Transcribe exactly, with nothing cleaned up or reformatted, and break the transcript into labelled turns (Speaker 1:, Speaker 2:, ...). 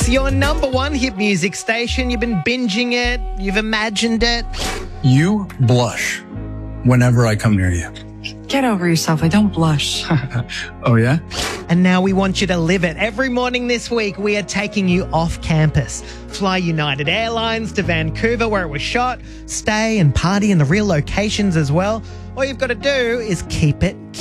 Speaker 1: It's your number one hit music station. You've been binging it. You've imagined it.
Speaker 2: You blush whenever I come near you.
Speaker 3: Get over yourself. I don't blush.
Speaker 2: Oh, yeah?
Speaker 1: And now we want you to live it. Every morning this week, we are taking you off campus. Fly United Airlines to Vancouver where it was shot. Stay and party in the real locations as well. All you've got to do is keep it